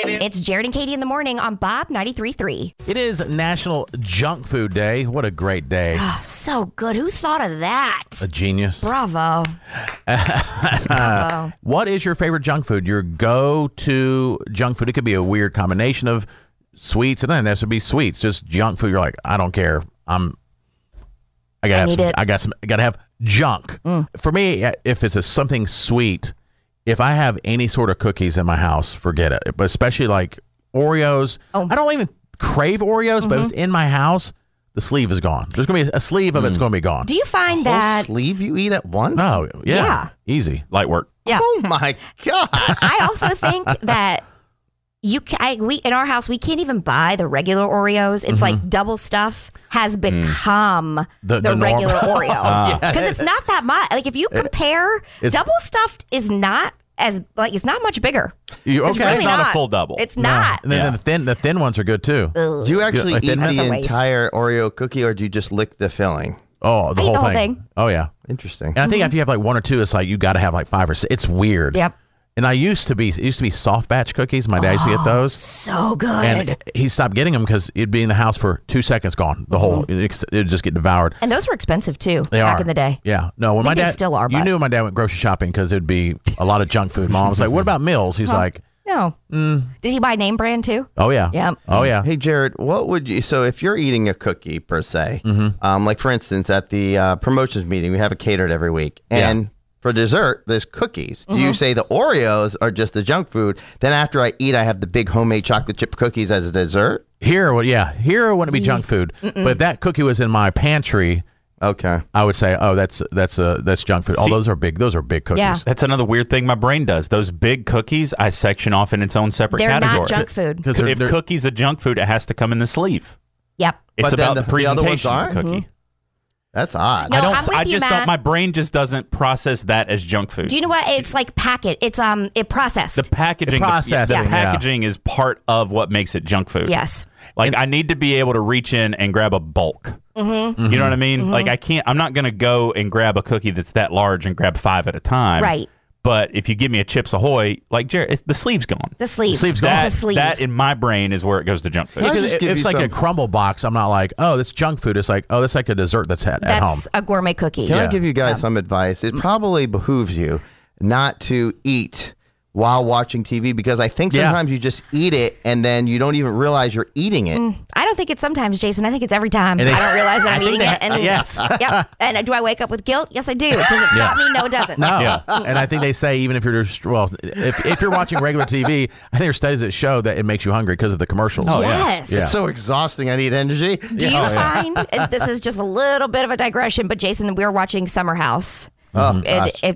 baby. It's Jared and Katie in the morning on Bob 93.3. It is National Junk Food Day. What a great day. Oh, so good. Who thought of that? A genius. Bravo. Bravo. What is your favorite junk food? Your go-to junk food? It could be a weird combination of sweets, and then there should be sweets. Just junk food. You're like, I don't care. I gotta have junk. For me, if it's something sweet, if I have any sort of cookies in my house, forget it. But especially like Oreos. I don't even crave Oreos, but if it's in my house, the sleeve is gone. There's gonna be a sleeve of it's gonna be gone. Do you find Whole that sleeve you eat at once? Oh yeah, Yeah. easy. Light work. Yeah. Oh my God. I also think that we in our house we can't even buy the regular Oreos. It's like double stuff has become the norm. regular Oreo because it's not that much. Like if you compare, double stuffed is not as it's not much bigger. Okay. really It's not a full double. It's not. And then the thin ones are good too. Do you actually like eat that's a the waste. entire Oreo cookie, or do you just lick the filling? Oh, the I eat whole the whole thing. thing. Oh yeah. Interesting. And I think if you have like one or two, it's like you got to have like 5 or 6. It's weird. Yep. And it used to be soft batch cookies. My dad used to get those. So good. And he stopped getting them because it'd be in the house for 2 seconds gone. The whole it'd just get devoured. And those were expensive too They back are in the day. Yeah. No, when I my think they dad still are, you but- knew when my dad went grocery shopping because it'd be a lot of junk food. Mom was like, "What about meals?" He's like, No. Did he buy name brand too? "Oh yeah, Yeah. oh yeah." Hey, Jared, what would you, so if you're eating a cookie per se, like for instance, at the promotions meeting, we have it catered every week. And for dessert, there's cookies. Do you say the Oreos are just the junk food? Then after I eat, I have the big homemade chocolate chip cookies as a dessert? Here it wouldn't be junk food. But if that cookie was in my pantry, Okay. I would say, oh, that's junk food. See- those are big cookies. Yeah. That's another weird thing my brain does. Those big cookies, I section off in its own separate They're category. not junk food. Because If cookies are junk food, it has to come in the sleeve. Yep. It's But then about the the other ones presentation of the aren't? cookie. That's odd. No, I don't. I'm with I you, just Matt. don't. My brain just doesn't process that as junk food. Do you know what? It's like packet. It's it processed. The packaging, The processing, the yeah. packaging is part of what makes it junk food. Yes. Like I need to be able to reach in and grab a bulk. Mm-hmm. You know what I mean? Like I can't. I'm not going to go and grab a cookie that's that large and grab 5 at a time. Right. But if you give me a Chips Ahoy, like Jared, the sleeve's gone. The sleeve. The sleeve's gone. That, It's a sleeve. that in my brain is where it goes to junk food. I'll Because just if give it's you like a some- crumble box, I'm not like, oh, that's junk food. It's like, oh, that's like a dessert that's at home. That's a gourmet cookie. Can I Yeah. give you guys some advice? It probably behooves you not to eat while watching TV, because I think Yeah. sometimes you just eat it and then you don't even realize you're eating it. I don't think it's sometimes, Jason. I think it's every time. And I don't realize that I'm think eating they- it. And yes. Yep. And do I wake up with guilt? Yes, I do. Does it stop me? No, it doesn't. No, Yeah. and I think they say even if you're just if you're watching regular TV, I think there's studies that show that it makes you hungry because of the commercials. Yes. Yeah. It's so exhausting. I need energy. Do you find, and this is just a little bit of a digression, but Jason, we're watching Summer House. Oh, gosh. It's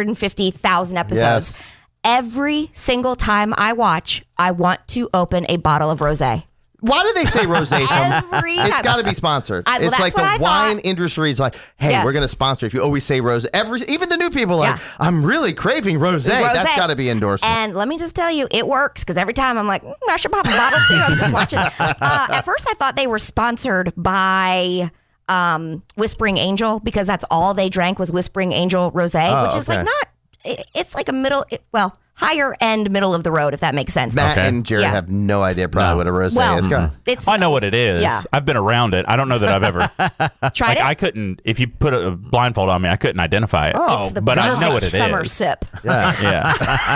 150,000 episodes. Yes. Every single time I watch, I want to open a bottle of rosé. Why do they say rosé? Every It's time. got to be sponsored. Well, It's that's like the what I wine thought. industry is like, hey, Yes. we're going to sponsor if you always say rosé. Even the new people are like, Yeah. I'm really craving rosé. That's Rosé. got to be endorsement. And let me just tell you, it works because every time I'm like, I should pop a bottle too. I'm just watching. At first, I thought they were sponsored by Whispering Angel because that's all they drank was Whispering Angel rosé, Oh, which is okay. like it's like a higher end, middle of the road, if that makes sense. Matt Okay. and Jared Yeah. have no idea probably No. what a rosé Well, is. Go on. It's I know what it is. Yeah. I've been around it. I don't know that I've ever. tried Like it. I couldn't. If you put a blindfold on me, I couldn't identify it. Oh, It's the but I perfect know what it summer is. sip. Yeah.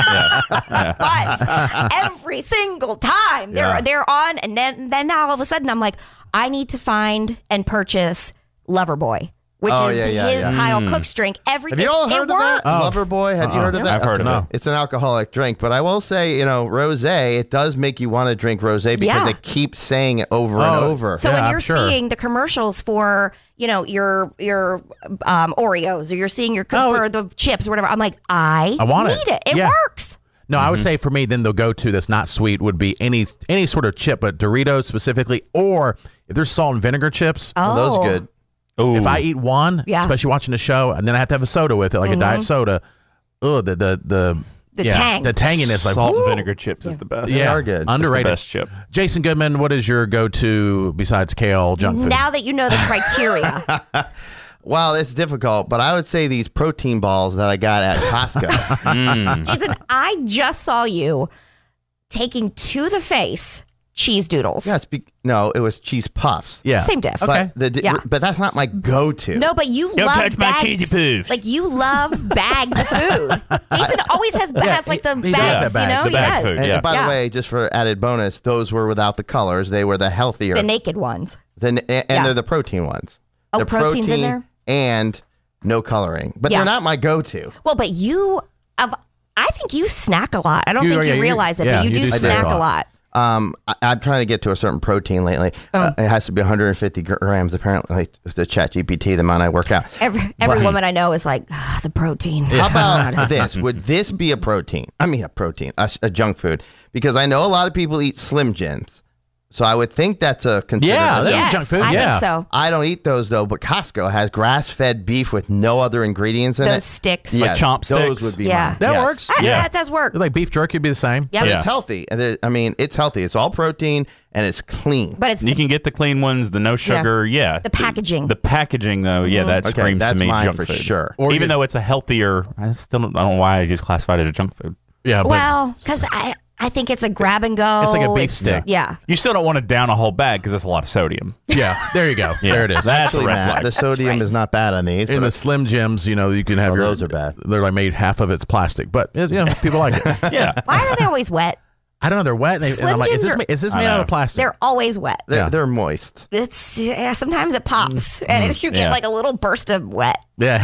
Yeah. But every single time they're on, and then now all of a sudden I'm like, I need to find and purchase Loverboy, which Oh, is yeah, yeah, his yeah. Kyle Cook's drink. Have you all heard it of works. that? Loverboy, have you heard of that? I've heard of it. It's an alcoholic drink, but I will say, rosé, it does make you want to drink rosé because Yeah. they keep saying it over and over. So Yeah, when I'm you're sure. seeing the commercials for your Oreos, or you're seeing your for the chips or whatever, I'm like, I want it. need it. It Yeah. works. No, I would say for me, then the go-to that's not sweet would be any sort of chip, but Doritos specifically, or if there's salt and vinegar chips. Oh, Those good. Ooh. If I eat one, Yeah. especially watching the show, and then I have to have a soda with it, like a diet soda. Oh, the tang. the tanginess, like Salt and woo. vinegar chips is the best. They Yeah, are good. It's the underrated. best chip. Jason Goodman, what is your go-to besides kale junk food? Now that you know the criteria, Well, it's difficult, but I would say these protein balls that I got at Costco. Jason, I just saw you taking to the face cheese doodles. Yes, no, it was cheese puffs. Yeah. Same diff. Okay. But that's not my go-to. No, but you Don't love touch my bags. cheesy poofs. Like you love bags of food. Jason always has like the he does bags, have bags. you know? The bag He does. food, yeah. And by the way, just for added bonus, those were without the colors. They were the healthier. The naked ones. And they're the protein ones. Oh, They're protein's in protein there? and no coloring. But Yeah. they're not my go-to. Well, but I think you snack a lot. I don't think you realize it, but you do snack a lot. I'm trying to get to a certain protein lately. It has to be 150 grams, apparently, the ChatGPT, the amount I work out. Every woman I know is like, the protein. How about this? Would this be a protein? I mean, a junk food. Because I know a lot of people eat Slim Jims. So I would think that's a considered. Yeah, that's Yes, junk food. I Yeah. think so. I don't eat those, though, but Costco has grass-fed beef with no other ingredients in it. Those sticks. Yes, chomp those sticks? would be Yeah. mine. That Yes. works. That does work. Like beef jerky would be the same. Yep. But Yeah. it's healthy. And it's healthy. It's all protein and it's clean. But it's You can get the clean ones, the no sugar. Yeah. the packaging. The packaging, though, yeah, that Okay, screams that's to me mine junk for food. sure. Or Even you- though it's a healthier, I don't know why I just classified it as junk food. Yeah. But well, because I think it's a grab and go. It's like a beef stick. Yeah. You still don't want to down a whole bag because that's a lot of sodium. yeah, there you go. Yeah. There it is. That's Actually, a red Matt, flag. the sodium right. is not bad on these. In but the Slim Jims, you can have Oh, your. those are bad. They're like made half of it's plastic, but people like it. Yeah. Why are they always wet? I don't know. They're wet, and Slim I'm like, Jims is this I made out know. of plastic? They're always wet. Yeah. they're moist. It's sometimes it pops and you get Yeah. like a little burst of wet. yeah.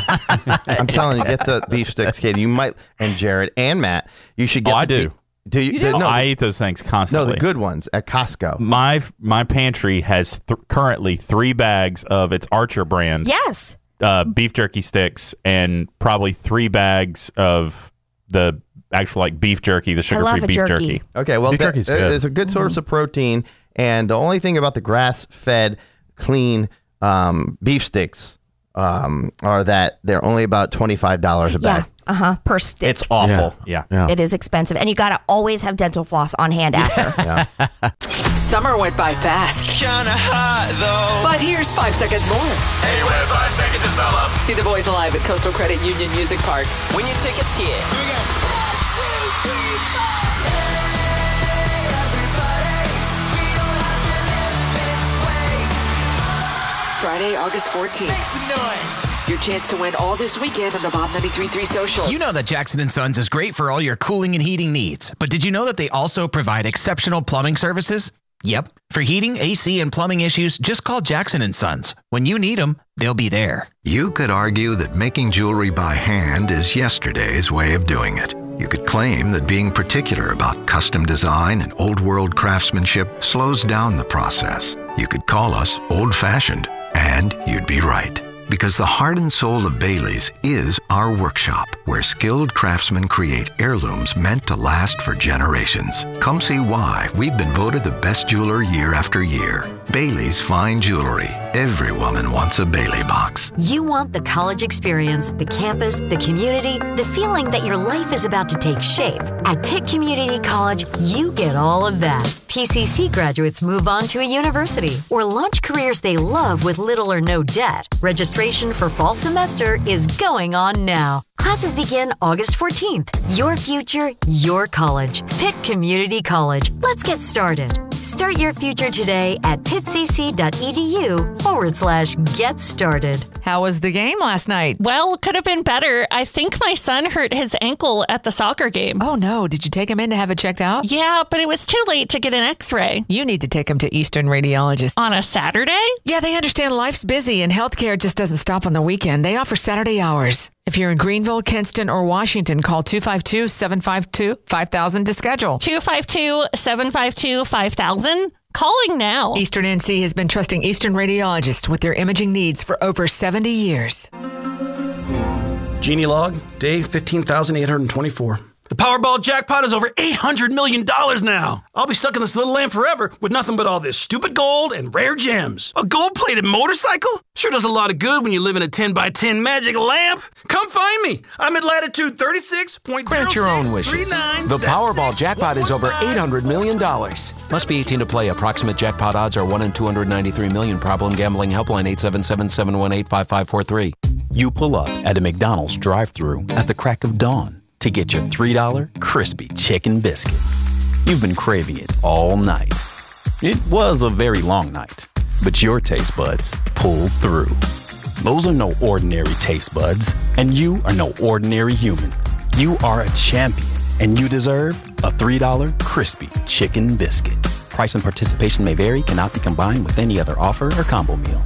I'm telling you, get the beef sticks, kid. You might, and Jared and Matt, you should get. I the do. be- Do you? do? No, I eat those things no, constantly. the good ones at Costco. My pantry has currently 3 bags of its Archer brand Yes. beef jerky sticks and probably 3 bags of the actual like beef jerky, the love sugar-free a beef jerky. jerky. Okay, well, Beef jerky's good. it's a good source of protein, and the only thing about the grass-fed, clean beef sticks are that they're only about $25 a bag. Yeah. Per stick. It's awful. Yeah. Yeah. It is expensive. And you got to always have dental floss on hand after. Summer went by fast. Kinda hot though. But here's 5 seconds more. Hey, we have 5 seconds to sum up. See the boys live at Coastal Credit Union Music Park. When your tickets here. Here we go. 1, 2, 3, 4. Friday, August 14th. Make some noise. Your chance to win all this weekend on the Bob 93.3 socials. You know that Jackson & Sons is great for all your cooling and heating needs, but did you know that they also provide exceptional plumbing services? Yep. For heating, AC, and plumbing issues, just call Jackson & Sons. When you need them, they'll be there. You could argue that making jewelry by hand is yesterday's way of doing it. You could claim that being particular about custom design and old-world craftsmanship slows down the process. You could call us old-fashioned, and you'd be right. Because the heart and soul of Bailey's is our workshop, where skilled craftsmen create heirlooms meant to last for generations. Come see why we've been voted the best jeweler year after year. Bailey's Fine Jewelry. Every woman wants a Bailey box. You want the college experience, the campus, the community, the feeling that your life is about to take shape. At Pitt Community College, you get all of that. PCC graduates move on to a university or launch careers they love with little or no debt. Registration for fall semester is going on now. Classes begin August 14th. Your future, your college. Pitt Community College. Let's get started. Start your future today at pittcc.edu/get started. How was the game last night? Well, could have been better. I think my son hurt his ankle at the soccer game. Oh no, did you take him in to have it checked out? Yeah, but it was too late to get an x-ray. You need to take him to Eastern Radiologists. On a Saturday? Yeah, they understand life's busy and healthcare just doesn't stop on the weekend. They offer Saturday hours. If you're in Greenville, Kinston, or Washington, call 252-752-5000 to schedule. 252-752-5000? Calling now. Eastern NC has been trusting Eastern Radiologists with their imaging needs for over 70 years. Genie log, day 15,824. The Powerball jackpot is over $800 million now. I'll be stuck in this little lamp forever with nothing but all this stupid gold and rare gems. A gold-plated motorcycle? Sure does a lot of good when you live in a 10x10 magic lamp. Come find me. I'm at latitude 36.06. Grant your own wishes. The Powerball jackpot is over $800 million. Must be 18 to play. Approximate jackpot odds are 1 in 293 million. Problem gambling helpline 877-718-5543. You pull up at a McDonald's drive-thru at the crack of dawn to get your $3 crispy chicken biscuit. You've been craving it all night. It was a very long night, but your taste buds pulled through. Those are no ordinary taste buds, and you are no ordinary human. You are a champion, and you deserve a $3 crispy chicken biscuit. Price and participation may vary, cannot be combined with any other offer or combo meal.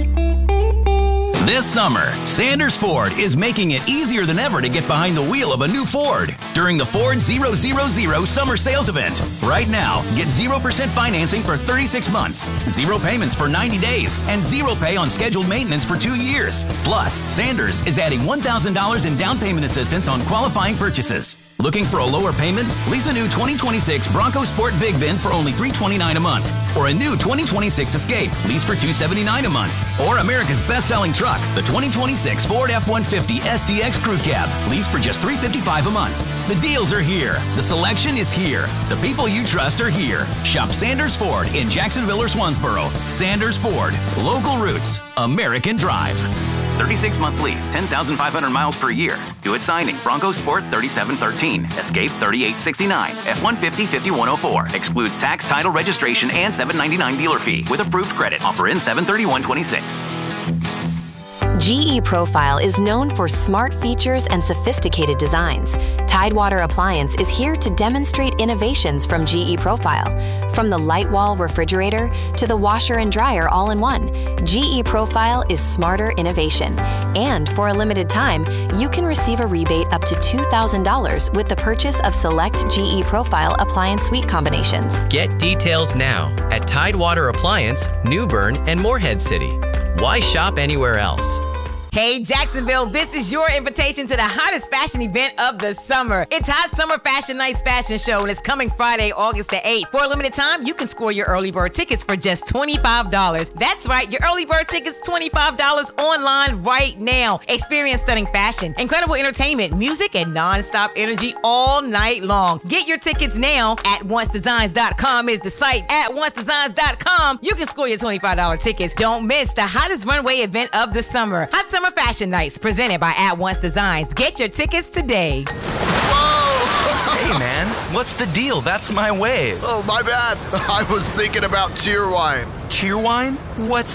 This summer, Sanders Ford is making it easier than ever to get behind the wheel of a new Ford during the Ford 000 Summer Sales Event. Right now, get 0% financing for 36 months, 0 payments for 90 days, and 0 pay on scheduled maintenance for 2 years. Plus, Sanders is adding $1,000 in down payment assistance on qualifying purchases. Looking for a lower payment? Lease a new 2026 Bronco Sport Big Bin for only $329 a month. Or a new 2026 Escape, lease for $279 a month. Or America's best-selling truck, the 2026 Ford F-150 SDX Crew Cab, lease for just $355 a month. The deals are here. The selection is here. The people you trust are here. Shop Sanders Ford in Jacksonville or Swansboro. Sanders Ford. Local roots. American drive. 36-month lease, 10,500 miles per year. Do it signing. Bronco Sport 3713. Escape 3869. F-150 5104. Excludes tax, title, registration, and $799 dealer fee with approved credit. Offer in 7/31/26. GE Profile is known for smart features and sophisticated designs. Tidewater Appliance is here to demonstrate innovations from GE Profile. From the light wall refrigerator to the washer and dryer all in one, GE Profile is smarter innovation. And for a limited time, you can receive a rebate up to $2,000 with the purchase of select GE Profile appliance suite combinations. Get details now at Tidewater Appliance, New Bern, and Morehead City. Why shop anywhere else? Hey, Jacksonville, this is your invitation to the hottest fashion event of the summer. It's Hot Summer Fashion Nights Fashion Show, and it's coming Friday, August the 8th. For a limited time, you can score your early bird tickets for just $25. That's right, your early bird tickets, $25 online right now. Experience stunning fashion, incredible entertainment, music, and non-stop energy all night long. Get your tickets now at oncedesigns.com is the site. At oncedesigns.com, you can score your $25 tickets. Don't miss the hottest runway event of the summer. Hot Summer Fashion Nights, presented by At Once Designs. Get your tickets today. Hey, man, what's the deal? That's my wave. Oh, my bad. I was thinking about Cheerwine. Cheerwine? What's